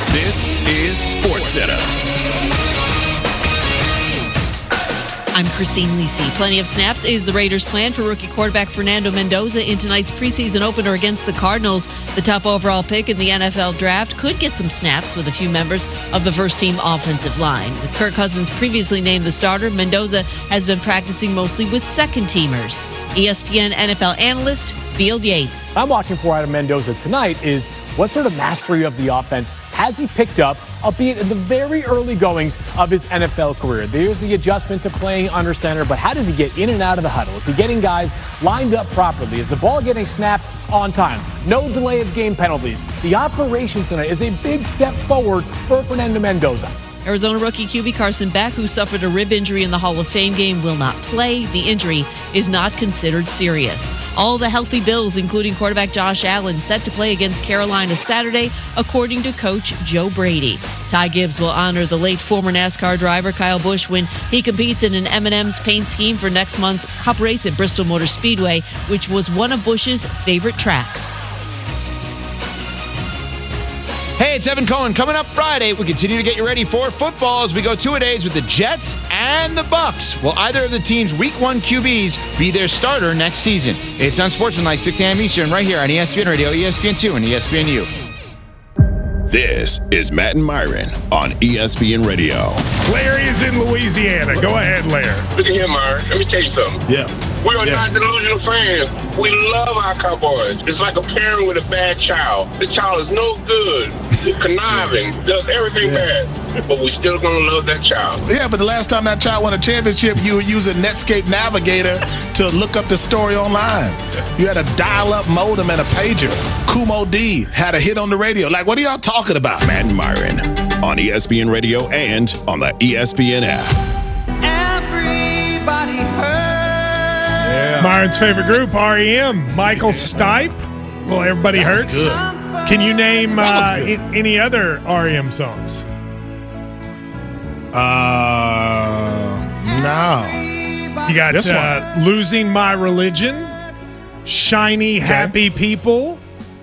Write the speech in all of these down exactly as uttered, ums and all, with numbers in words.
This is SportsCenter. I'm Christine Lisi. Plenty of snaps is the Raiders' plan for rookie quarterback Fernando Mendoza in tonight's preseason opener against the Cardinals. The top overall pick in the N F L draft could get some snaps with a few members of the first-team offensive line. With Kirk Cousins previously named the starter, Mendoza has been practicing mostly with second-teamers. E S P N N F L analyst Field Yates. I'm watching for out of Mendoza tonight is what sort of mastery of the offense has he picked up, albeit in the very early goings of his N F L career. There's the adjustment to playing under center, but how does he get in and out of the huddle? Is he getting guys lined up properly? Is the ball getting snapped on time? No delay of game penalties. The operation tonight is a big step forward for Fernando Mendoza. Arizona rookie Q B Carson Beck, who suffered a rib injury in the Hall of Fame game, will not play. The injury is not considered serious. All the healthy Bills, including quarterback Josh Allen, set to play against Carolina Saturday, according to coach Joe Brady. Ty Gibbs will honor the late former NASCAR driver Kyle Busch when he competes in an M and M's paint scheme for next month's Cup race at Bristol Motor Speedway, which was one of Busch's favorite tracks. Hey, it's Evan Cohen. Coming up Friday, we continue to get you ready for football as we go two-a-days with the Jets and the Bucs. Will either of the team's Week one Q Bs be their starter next season? It's on Sportsmanlike, six a.m. Eastern, right here on E S P N Radio, E S P N two, and E S P N U. This is Matt and Myron on E S P N Radio. Larry is in Louisiana. Go ahead, Larry. Look at here, Myron. Let me tell you something. Yeah. We are yeah. not delusional fans. We love our Cowboys. It's like a parent with a bad child. The child is no good, conniving, does everything yeah. bad, but we still gonna love that child. Yeah, but the last time that child won a championship, you were using Netscape Navigator to look up the story online. You had a dial-up modem and a pager. Kumo D had a hit on the radio. Like, what are y'all talking about? Matt and Myron on E S P N Radio and on the E S P N app. Everybody hurts. Yeah. Myron's favorite group, R E M. Michael Stipe. Well, Everybody Hurts. Good. Can you name uh, I- any other R E M songs? Uh, no. You got This uh, Losing My Religion, Shiny Okay. Happy People.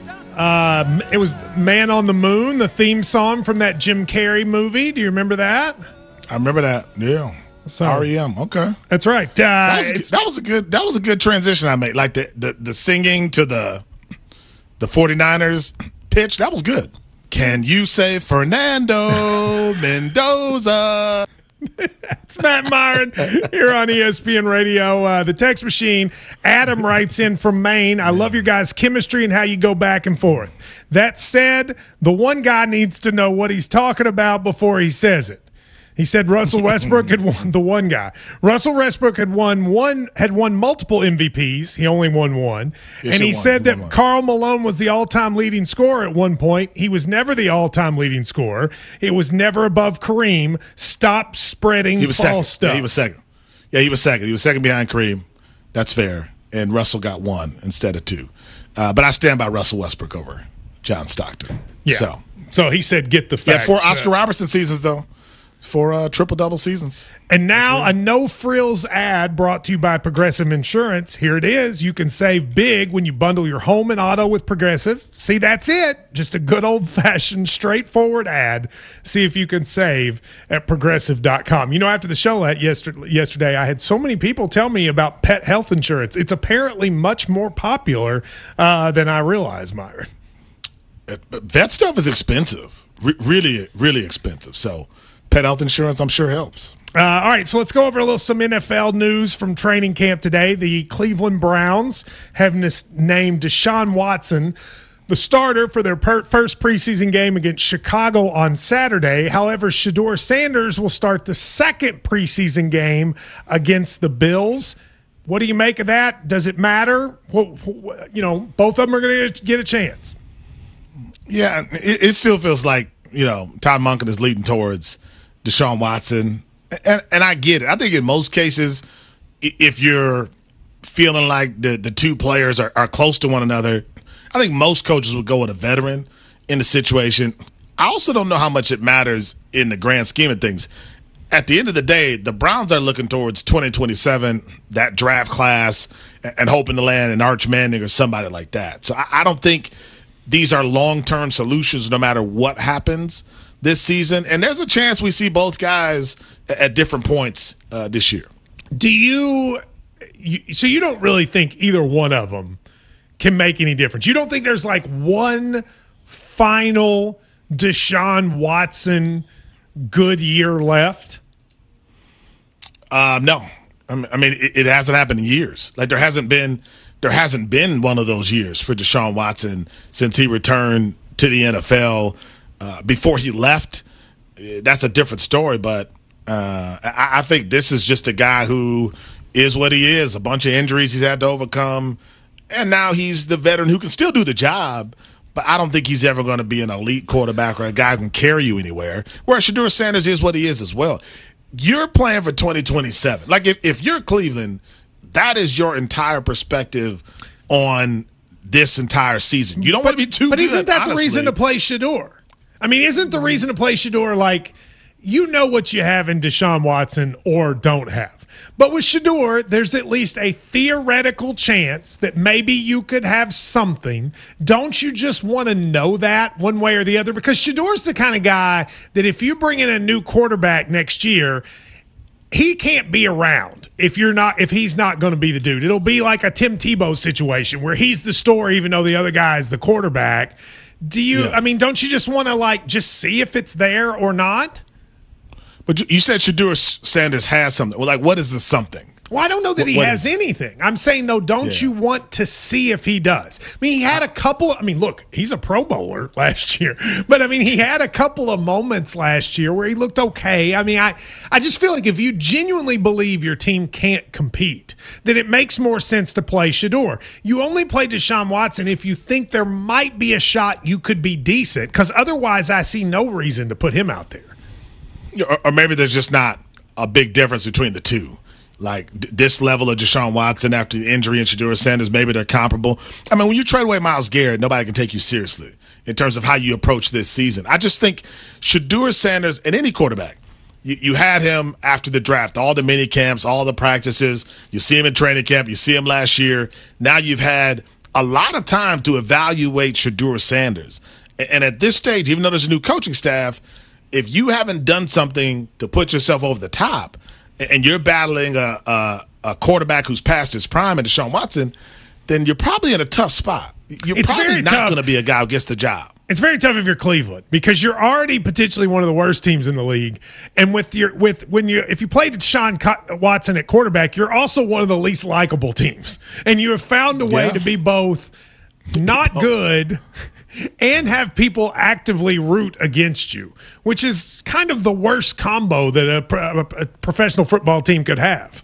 Uh, it was Man on the Moon, the theme song from that Jim Carrey movie. Do you remember that? I remember that. Yeah. So, R E M. Okay. That's right. Uh, That was, good. that was a good. That was a good transition I made. Like the, the the singing to the the 49ers pitch. That was good. Can you say Fernando Mendoza? It's Matt Myron here on E S P N Radio. Uh, the text machine. Adam writes in from Maine. I love your guys' chemistry and how you go back and forth. That said, the one guy needs to know what he's talking about before he says it. He said Russell Westbrook had won the one guy. Russell Westbrook had won one had won multiple M V Ps. He only won one. Yes, and he he said won. that He won. Karl Malone was the all-time leading scorer at one point. He was never the all-time leading scorer. It was never above Kareem. Stop spreading He was false second. stuff. Yeah, he was second. Yeah, he was second. He was second behind Kareem. That's fair. And Russell got one instead of two. Uh, but I stand by Russell Westbrook over John Stockton. Yeah. So, so he said get the yeah, facts. four Oscar Uh, Robertson seasons, though. For uh, triple-double seasons. And now a no-frills ad brought to you by Progressive Insurance. Here it is. You can save big when you bundle your home and auto with Progressive. See, that's it. Just a good old-fashioned, straightforward ad. See if you can save at Progressive dot com. You know, after the show that yesterday, yesterday, I had so many people tell me about pet health insurance. It's apparently much more popular uh, than I realized, Myron. That stuff is expensive. Re- really, really expensive. So pet health insurance, I'm sure, helps. Uh, all right, so let's go over a little some N F L news from training camp today. The Cleveland Browns have nis- named Deshaun Watson the starter for their per- first preseason game against Chicago on Saturday. However, Shedeur Sanders will start the second preseason game against the Bills. What do you make of that? Does it matter? Well, you know, both of them are going to get a chance. Yeah, it, it still feels like, you know, Todd Monken is leading towards Deshaun Watson. And, and I get it. I think in most cases, if you're feeling like the, the two players are, are close to one another, I think most coaches would go with a veteran in the situation. I also don't know how much it matters in the grand scheme of things. At the end of the day, the Browns are looking towards twenty twenty-seven, that draft class, and hoping to land an Arch Manning or somebody like that. So I, I don't think these are long-term solutions no matter what happens this season. And there's a chance we see both guys at different points uh, this year. Do you, you – so you don't really think either one of them can make any difference? You don't think there's like one final Deshaun Watson good year left? Uh, no. I mean, it, it hasn't happened in years. Like there hasn't been there hasn't been one of those years for Deshaun Watson since he returned to the N F L. Uh, before he left, that's a different story. But uh, I, I think this is just a guy who is what he is. A bunch of injuries he's had to overcome, and now he's the veteran who can still do the job. But I don't think he's ever going to be an elite quarterback or a guy who can carry you anywhere. Whereas Shedeur Sanders is what he is as well. You're playing for twenty twenty-seven. Like, if, if you're Cleveland, that is your entire perspective on this entire season. You don't but, want to be too But good, isn't that honestly. the reason to play Shedeur? I mean, isn't the reason to play Shedeur like you know what you have in Deshaun Watson or don't have? But with Shedeur, there's at least a theoretical chance that maybe you could have something. Don't you just want to know that one way or the other? Because Shedeur's the kind of guy that if you bring in a new quarterback next year, he can't be around if you're not if he's not going to be the dude. It'll be like a Tim Tebow situation where he's the star even though the other guy is the quarterback. Do you yeah. I mean, don't you just want to like just see if it's there or not? But you said Shedeur Sanders has something. Well, like, what is the something? Well, I don't know that what, he what has anything. I'm saying, though, don't yeah. you want to see if he does? I mean, he had a couple – I mean, look, he's a Pro Bowler last year. But, I mean, he had a couple of moments last year where he looked okay. I mean, I, I just feel like if you genuinely believe your team can't compete, then it makes more sense to play Shedeur. You only play Deshaun Watson if you think there might be a shot you could be decent, because otherwise I see no reason to put him out there. Or maybe there's just not a big difference between the two. Like this level of Deshaun Watson after the injury and Shedeur Sanders, maybe they're comparable. I mean, when you trade away Myles Garrett, nobody can take you seriously in terms of how you approach this season. I just think Shedeur Sanders and any quarterback, you, you had him after the draft, all the mini camps, all the practices. You see him in training camp. You see him last year. Now you've had a lot of time to evaluate Shedeur Sanders. And, and at this stage, even though there's a new coaching staff, if you haven't done something to put yourself over the top and you're battling a, a, a quarterback who's past his prime and Deshaun Watson, then you're probably in a tough spot. You're it's probably not tough. going to be a guy who gets the job. It's very tough if you're Cleveland because you're already potentially one of the worst teams in the league. And with your with when you if you played Deshaun Watson at quarterback, you're also one of the least likable teams. And you have found a way yeah. to be both not good and have people actively root against you, which is kind of the worst combo that a, a, a professional football team could have.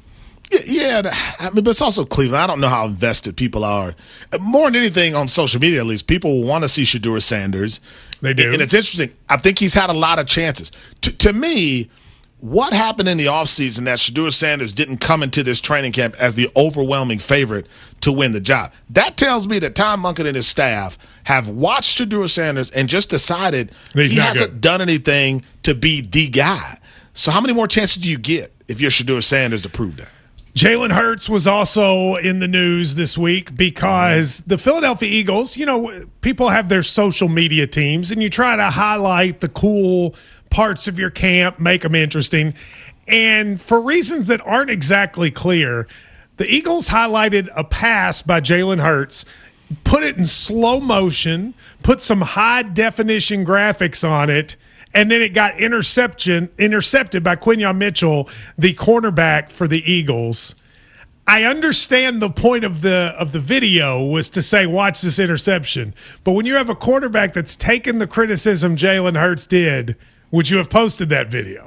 Yeah, I mean, but it's also Cleveland. I don't know how invested people are. More than anything, on social media at least, people want to see Shedeur Sanders. They do. And it's interesting. I think he's had a lot of chances. To, to me, what happened in the offseason that Shedeur Sanders didn't come into this training camp as the overwhelming favorite to win the job? That tells me that Tom Monken and his staff have watched Shedeur Sanders and just decided he's he hasn't good. done anything to be the guy. So how many more chances do you get if you're Shedeur Sanders to prove that? Jalen Hurts was also in the news this week because the Philadelphia Eagles, you know, people have their social media teams, and you try to highlight the cool parts of your camp, make them interesting. And for reasons that aren't exactly clear, the Eagles highlighted a pass by Jalen Hurts, put it in slow motion, put some high-definition graphics on it, and then it got interception intercepted by Quinyon Mitchell, the cornerback for the Eagles. I understand the point of the of the video was to say, watch this interception. But when you have a quarterback that's taken the criticism Jalen Hurts did, would you have posted that video?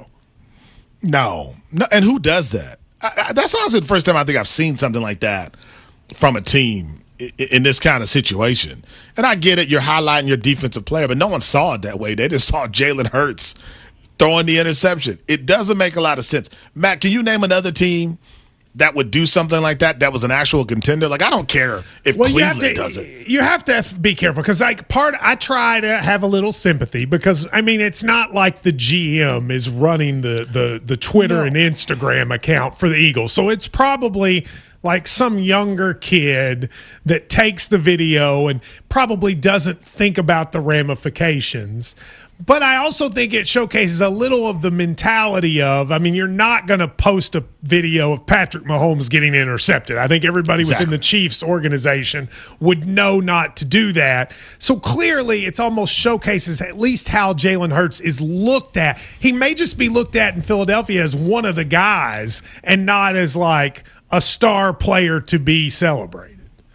No. no and who does that? I, I, that's honestly the first time I think I've seen something like that from a team in this kind of situation. And I get it, you're highlighting your defensive player, but no one saw it that way. They just saw Jalen Hurts throwing the interception. It doesn't make a lot of sense. Matt, can you name another team that would do something like that that was an actual contender? Like, I don't care if well, Cleveland you to, does it. You have to be careful because, like, part I try to have a little sympathy because, I mean, it's not like the G M is running the the, the Twitter no. and Instagram account for the Eagles. So it's probably like some younger kid that takes the video and probably doesn't think about the ramifications. But I also think it showcases a little of the mentality of, I mean, you're not going to post a video of Patrick Mahomes getting intercepted. I think everybody exactly. within the Chiefs organization would know not to do that. So clearly it's almost showcases at least how Jalen Hurts is looked at. He may just be looked at in Philadelphia as one of the guys and not as like a star player to be celebrated.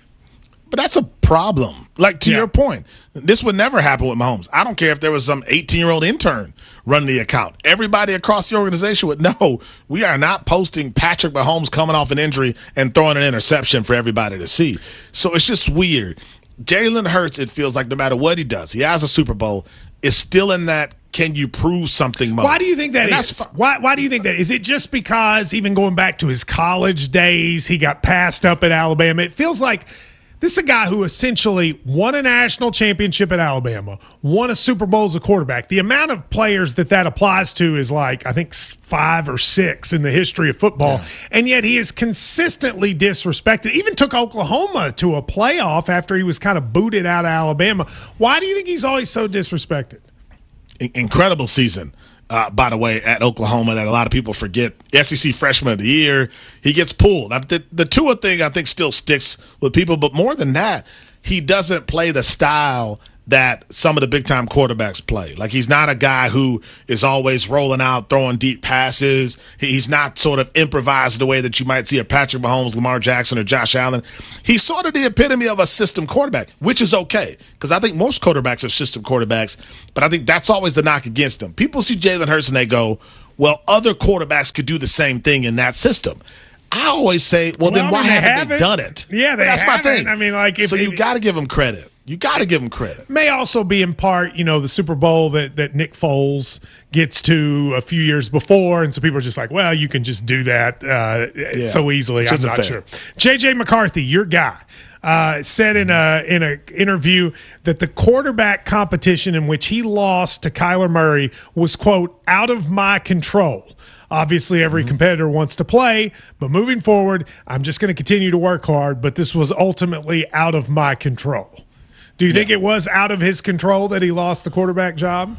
But that's a problem. Like, to yeah. your point, this would never happen with Mahomes. I don't care if there was some eighteen-year-old intern running the account. Everybody across the organization would know we are not posting Patrick Mahomes coming off an injury and throwing an interception for everybody to see. So it's just weird. Jalen Hurts, it feels like no matter what he does, he has a Super Bowl, is still in that can you prove something mode. Why do you think that and is? Why, why do you think that? Is it just because even going back to his college days, he got passed up at Alabama? It feels like this is a guy who essentially won a national championship at Alabama, won a Super Bowl as a quarterback. The amount of players that that applies to is like, I think, five or six in the history of football. Yeah. And yet he is consistently disrespected. Even took Oklahoma to a playoff after he was kind of booted out of Alabama. Why do you think he's always so disrespected? Incredible season. Uh, by the way, at Oklahoma that a lot of people forget. S E C Freshman of the Year. He gets pulled. The, the Tua thing, I think, still sticks with people. But more than that, he doesn't play the style that some of the big-time quarterbacks play. Like, he's not a guy who is always rolling out, throwing deep passes. He's not sort of improvised the way that you might see a Patrick Mahomes, Lamar Jackson, or Josh Allen. He's sort of the epitome of a system quarterback, which is okay, because I think most quarterbacks are system quarterbacks, but I think that's always the knock against them. People see Jalen Hurts and they go, well, other quarterbacks could do the same thing in that system. I always say, well, well then I mean, why haven't, haven't they done it? Yeah, they That's haven't. my thing. I mean, like, if, so you if, got to give them credit. You got to give him credit. May also be in part, you know, the Super Bowl that, that Nick Foles gets to a few years before, and so people are just like, well, you can just do that uh, yeah, so easily. I'm not fair. sure. J J McCarthy, your guy, uh, said in a in a interview that the quarterback competition in which he lost to Kyler Murray was, quote, out of my control. Obviously, every mm-hmm. competitor wants to play, but moving forward, I'm just going to continue to work hard, but this was ultimately out of my control. Do you yeah. think it was out of his control that he lost the quarterback job?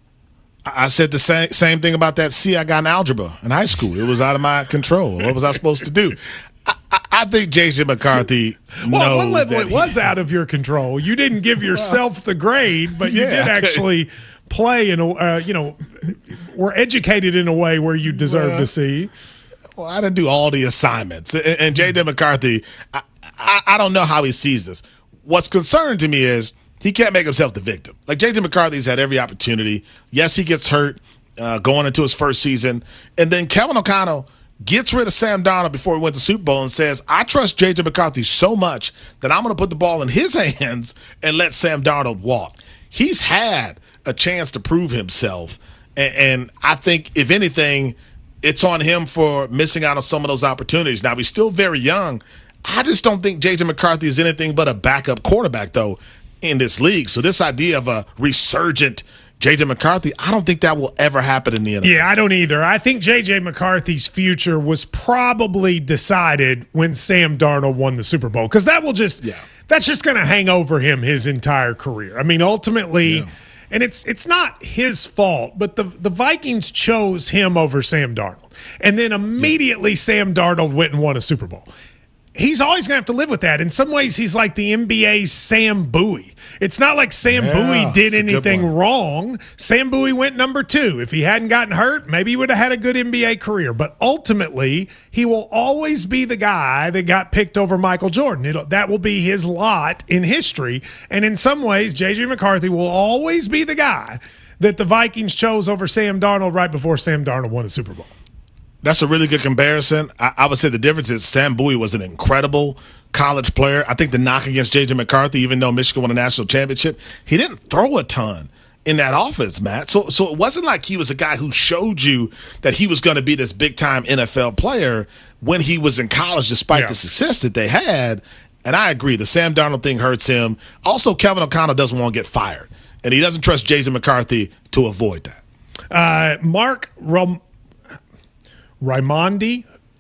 I said the same same thing about that C I got in algebra in high school. It was out of my control. What was I supposed to do? I, I, I think J J McCarthy well, knows one level that it was he, out of your control. You didn't give yourself the grade, but you yeah. did actually play in a, uh, you know, were educated in a way where you deserve well, to see. Well, I didn't do all the assignments. And, and J J McCarthy, I, I, I don't know how he sees this. What's concerning to me is he can't make himself the victim. Like, J J McCarthy's had every opportunity. Yes, he gets hurt uh, going into his first season. And then Kevin O'Connell gets rid of Sam Darnold before he went to Super Bowl and says, I trust J J McCarthy so much that I'm going to put the ball in his hands and let Sam Darnold walk. He's had a chance to prove himself. And, and I think, if anything, it's on him for missing out on some of those opportunities. Now, he's still very young. I just don't think J J McCarthy is anything but a backup quarterback, though, in this league. So this idea of a resurgent J J McCarthy, I don't think that will ever happen in the N F L. Yeah, I don't either. I think J J McCarthy's future was probably decided when Sam Darnold won the Super Bowl, because that will just yeah. that's just going to hang over him his entire career. I mean, ultimately, yeah. and it's it's not his fault, but the, the Vikings chose him over Sam Darnold. And then immediately yeah. Sam Darnold went and won a Super Bowl. He's always going to have to live with that. In some ways, he's like the N B A's Sam Bowie. It's not like Sam yeah, Bowie did anything wrong. Sam Bowie went number two. If he hadn't gotten hurt, maybe he would have had a good N B A career. But ultimately, he will always be the guy that got picked over Michael Jordan. It'll, that will be his lot in history. And in some ways, J J McCarthy will always be the guy that the Vikings chose over Sam Darnold right before Sam Darnold won a Super Bowl. That's a really good comparison. I, I would say the difference is Sam Bowie was an incredible college player. I think the knock against J J McCarthy, even though Michigan won a national championship, he didn't throw a ton in that offense, Matt. So so it wasn't like he was a guy who showed you that he was going to be this big-time N F L player when he was in college, despite yeah. the success that they had. And I agree, the Sam Darnold thing hurts him. Also, Kevin O'Connell doesn't want to get fired, and he doesn't trust J J McCarthy to avoid that. Uh, Mark Rom- Raimondi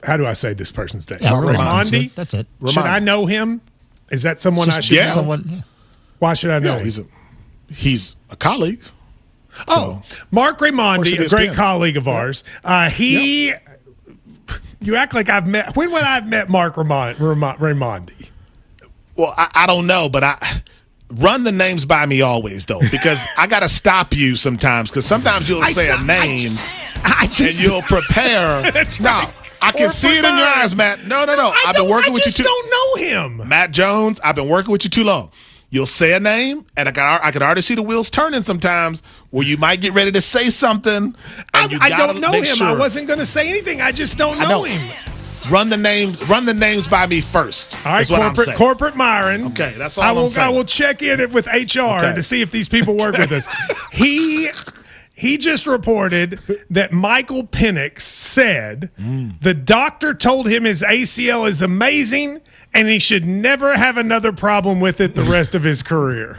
how do I say this person's name? Yeah, Raimondi. That's it. Should I know him? Is that someone I should yeah. know? Someone, yeah. Why should I know Yeah, him? he's a he's a colleague. Oh, So, Mark Raimondi, works a at E S great P N. colleague of ours. Uh, he, you act like I've met. When would I've met Mark Raimond, Raimond, Raimondi? well, I, I don't know, but I run the names by me always though, because I got to stop you sometimes. Because sometimes you'll I say just- a name I and just, you'll prepare. That's no, right. I can Or see it in your Bernard. eyes, Matt. No, no, no. I I've been don't- working I with you just too. don't know him. Matt Jones, I've been working with you too long. You'll say a name, and I can I can already see the wheels turning sometimes, where you might get ready to say something, and I, you I gotta don't know make him. Sure. I wasn't going to say anything. I just don't know, I know. him. Run the names. Run the names by me first. All right, is what I'm corporate saying. corporate Myron. Okay, that's all I I'm will, saying. I will check in it with H R Okay. to see if these people work with us. He he just reported that Michael Penix said Mm. the doctor told him his A C L is amazing and he should never have another problem with it the rest of his career.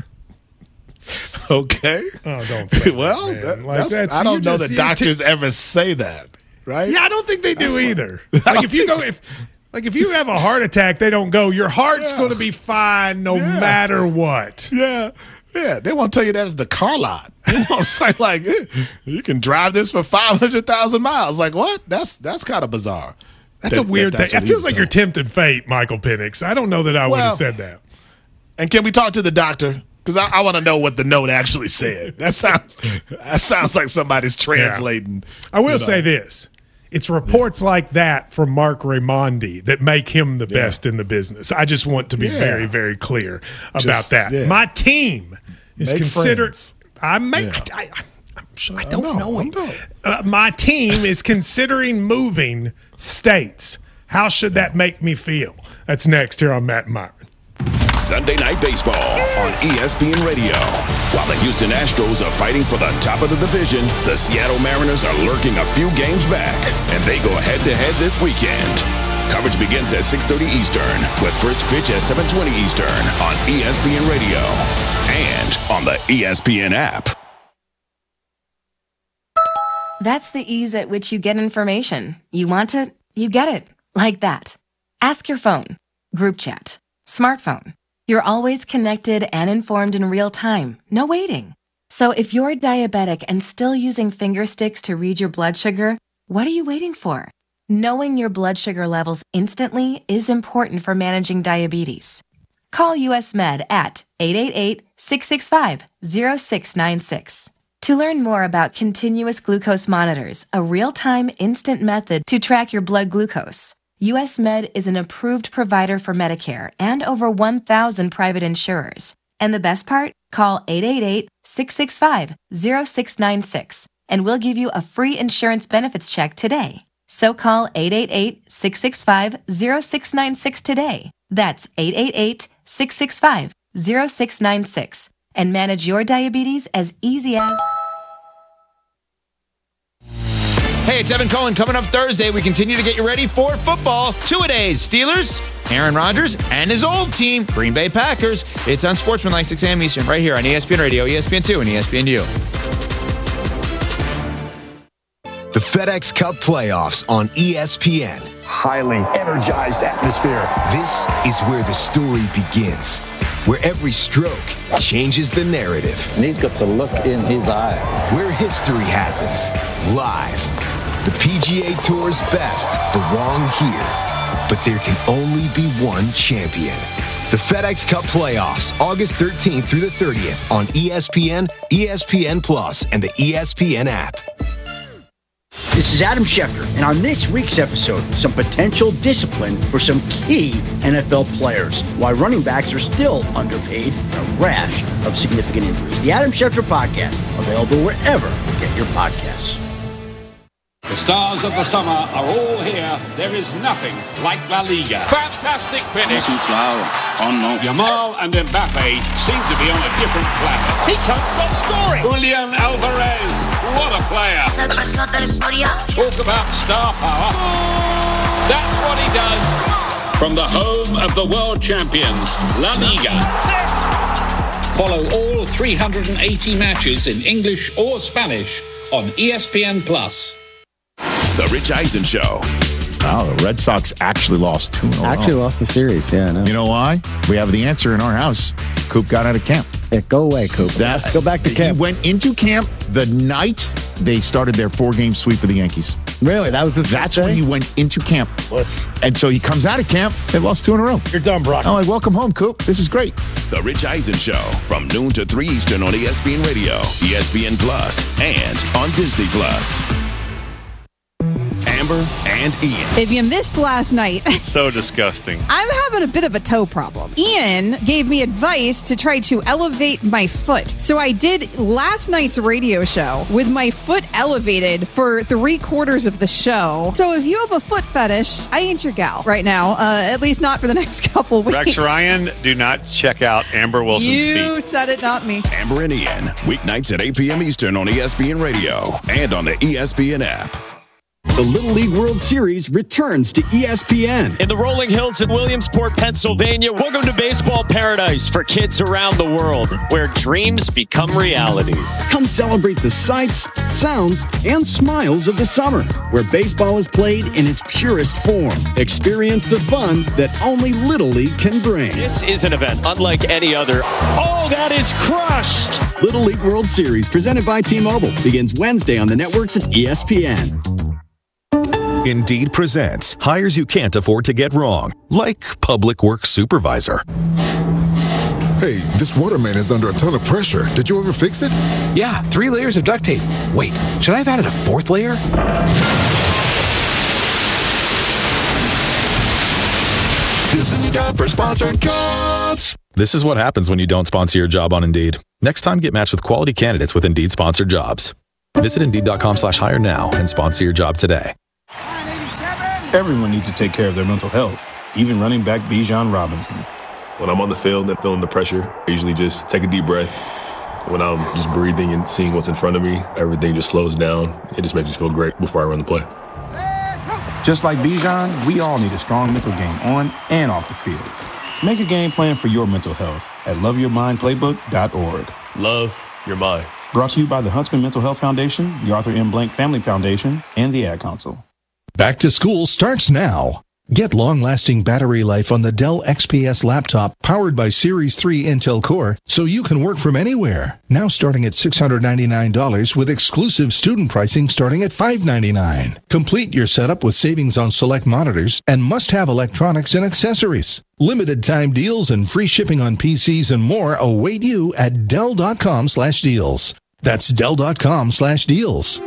Okay. Oh, don't say well, that, man. that- Like, that's, that's- I don't you know just- that you doctors ever say that, right? Yeah, I don't think they do That's what- either. Like if you go if like if you have a heart attack, they don't go, your heart's Yeah. going to be fine no Yeah. matter what. Yeah. Yeah, they won't tell you that at the car lot. They won't say like, eh, you can drive this for five hundred thousand miles. Like what? That's that's kind of bizarre. That's That- a weird that- that's thing. what It he feels was like you're told. tempting fate, Michael Penix. I don't know that I would Well- have said that. And can we talk to the doctor? Because I, I want to know what the note actually said. That sounds that sounds like somebody's translating. I will you know. say this. It's reports like that from Mark Raimondi that make him the best in the business. I just want to be Yeah. very, very clear about Just- that. yeah. My team is Make considered. friends. I make. Yeah. I, I'm sure, I don't know, know I him. know. Uh, my team is considering moving states. How should that make me feel? That's next here on Matt and Myron. Sunday Night Baseball on E S P N Radio. While the Houston Astros are fighting for the top of the division, the Seattle Mariners are lurking a few games back, and they go head-to-head this weekend. Coverage begins at six thirty Eastern, with first pitch at seven twenty Eastern on E S P N Radio and on the E S P N app. That's the ease at which you get information. You want it, you get it. Like that. Ask your phone. Group chat. Smartphone. You're always connected and informed in real time. No waiting. So if you're diabetic and still using finger sticks to read your blood sugar, what are you waiting for? Knowing your blood sugar levels instantly is important for managing diabetes. Call U S Med at eight eight eight, six six five, zero six nine six. To learn more about continuous glucose monitors, a real-time instant method to track your blood glucose, U S Med is an approved provider for Medicare and over one thousand private insurers. And the best part? Call eight eight eight, six six five, zero six nine six and we'll give you a free insurance benefits check today. So call eight eight eight, six six five, zero six nine six today. That's eight eight eight, six six five, zero six nine six and manage your diabetes as easy as... Hey, it's Evan Cohen. Coming up Thursday, we continue to get you ready for football. Two-a-days. Steelers, Aaron Rodgers, and his old team, Green Bay Packers. It's on Sportsmanlike, six a.m. Eastern, right here on E S P N Radio, E S P N two, and E S P N U. The FedEx Cup playoffs on E S P N. Highly energized atmosphere. This is where the story begins, where every stroke changes the narrative. And he's got the look in his eye. Where history happens, live. The P G A Tour's best belong here, but there can only be one champion. The FedEx Cup playoffs, August thirteenth through the thirtieth on E S P N, E S P N Plus, and the E S P N app. This is Adam Schefter, and on this week's episode, some potential discipline for some key N F L players, why running backs are still underpaid, and a rash of significant injuries. The Adam Schefter Podcast, available wherever you get your podcasts. The stars of the summer are all here. There is nothing like La Liga. Fantastic finish. Oh no. Yamal and Mbappe seem to be on a different planet. He can't stop scoring. Julian Alvarez, what a player. Talk about star power. That's what he does. From the home of the world champions, La Liga. Follow all three hundred eighty matches in English or Spanish on E S P N Plus. The Rich Eisen Show Wow, the Red Sox actually lost two in a row. Actually lost the series, yeah. I know. You know why? We have the answer in our house. Coop got out of camp. Yeah, go away, Coop. That, go back to camp. He went into camp the night they started their four-game sweep of the Yankees. Really? That was his That's when he went into camp. What? And so he comes out of camp. They lost two in a row. You're done, Brock. I'm like, welcome home, Coop. This is great. The Rich Eisen Show from noon to three Eastern on E S P N Radio, E S P N Plus, and on Disney Plus. Amber and Ian. If you missed last night, so disgusting. I'm having a bit of a toe problem. Ian gave me advice to try to elevate my foot. So I did last night's radio show with my foot elevated for three quarters of the show. So if you have a foot fetish, I ain't your gal right now. Uh, at least not for the next couple weeks. Rex Ryan, do not check out Amber Wilson's you feet. You said it, not me. Amber and Ian, weeknights at eight p.m. Eastern on E S P N Radio and on the E S P N app. The Little League World Series returns to E S P N. In the rolling hills in Williamsport, Pennsylvania, welcome to baseball paradise for kids around the world, where dreams become realities. Come celebrate the sights, sounds, and smiles of the summer, where baseball is played in its purest form. Experience the fun that only Little League can bring. This is an event unlike any other. Oh, that is crushed! Little League World Series, presented by T-Mobile, begins Wednesday on the networks of E S P N. Indeed presents hires you can't afford to get wrong, like public works supervisor. Hey, this waterman is under a ton of pressure. Did you ever fix it? Yeah, three layers of duct tape. Wait, should I have added a fourth layer? This is a job for sponsored jobs. This is what happens when you don't sponsor your job on Indeed. Next time, get matched with quality candidates with Indeed sponsored jobs. Visit Indeed.com slash hire now and sponsor your job today. Everyone needs to take care of their mental health, even running back Bijan Robinson. When I'm on the field and feeling the pressure, I usually just take a deep breath. When I'm just breathing and seeing what's in front of me, everything just slows down. It just makes me feel great before I run the play. Just like Bijan, we all need a strong mental game on and off the field. Make a game plan for your mental health at love your mind playbook dot org. Love your mind. Brought to you by the Huntsman Mental Health Foundation, the Arthur M. Blank Family Foundation, and the Ad Council. Back to school starts now. Get long-lasting battery life on the Dell X P S laptop powered by Series three Intel Core so you can work from anywhere. Now starting at six hundred ninety-nine dollars with exclusive student pricing starting at five hundred ninety-nine dollars. Complete your setup with savings on select monitors and must-have electronics and accessories. Limited time deals and free shipping on P Cs and more await you at Dell.com slash deals. That's Dell.com slash deals.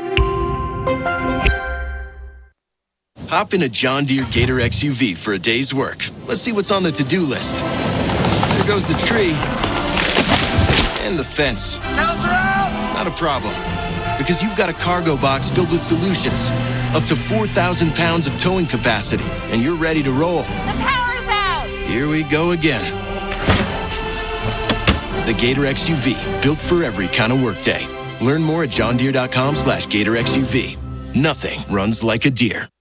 Hop in a John Deere Gator X U V for a day's work. Let's see what's on the to-do list. There goes the tree. And the fence. Not a problem. Because you've got a cargo box filled with solutions. Up to four thousand pounds of towing capacity. And you're ready to roll. The power's out! Here we go again. The Gator X U V. Built for every kind of workday. Learn more at johndeere.com slash Gator X U V. Nothing runs like a deer.